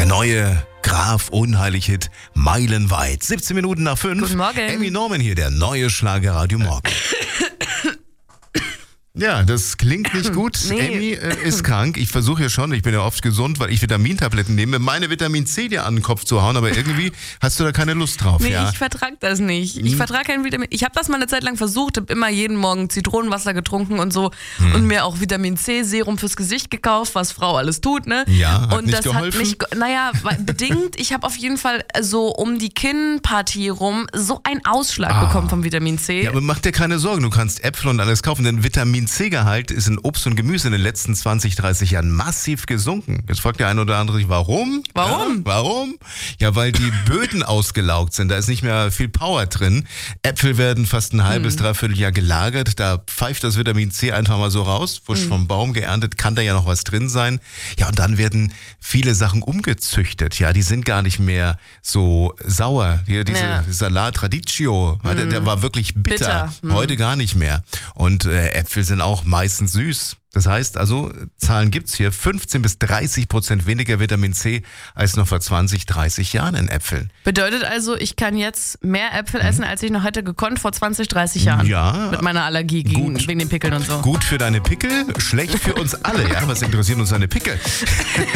Der neue Graf Unheilig-Hit Meilenweit. 17 Minuten nach 5. Guten Morgen. Emmy Norman hier, der neue Schlager-Radio Morgen. Ja, das klingt nicht gut. Nee. Emmy ist krank. Ich versuche ja schon, ich bin ja oft gesund, weil ich Vitamintabletten nehme, meine Vitamin C dir an den Kopf zu hauen, aber irgendwie hast du da keine Lust drauf. Nee, ja? ich vertrag das nicht. Ich vertrag kein Vitamin. Ich habe das mal eine Zeit lang versucht, habe immer jeden Morgen Zitronenwasser getrunken und so und mir auch Vitamin C Serum fürs Gesicht gekauft, was Frau alles tut, ne? Ja, hat und nicht das geholfen? hat nicht, bedingt. Ich habe auf jeden Fall so um die Kinnpartie rum so einen Ausschlag bekommen vom Vitamin C. Ja, aber mach dir keine Sorgen, du kannst Äpfel und alles kaufen, denn Vitamin C-Gehalt ist in Obst und Gemüse in den letzten 20, 30 Jahren massiv gesunken. Jetzt fragt der eine oder andere sich, warum? Warum? Ja, warum? Ja, weil die Böden ausgelaugt sind, da ist nicht mehr viel Power drin. Äpfel werden fast ein halbes, dreiviertel Jahr gelagert, da pfeift das Vitamin C einfach mal so raus, frisch vom Baum geerntet, kann da ja noch was drin sein. Ja, und dann werden viele Sachen umgezüchtet, ja, die sind gar nicht mehr so sauer. Hier diese Salat Radicchio, der war wirklich bitter. Heute gar nicht mehr. Und Äpfel sind auch meistens süß. Das heißt also, Zahlen gibt's hier, 15-30% weniger Vitamin C als noch vor 20, 30 Jahren in Äpfeln. Bedeutet also, ich kann jetzt mehr Äpfel essen, als ich noch hätte gekonnt vor 20, 30 Jahren. Ja. Mit meiner Allergie wegen den Pickeln und so. Gut für deine Pickel, schlecht für uns alle. Ja, was interessieren uns deine Pickel?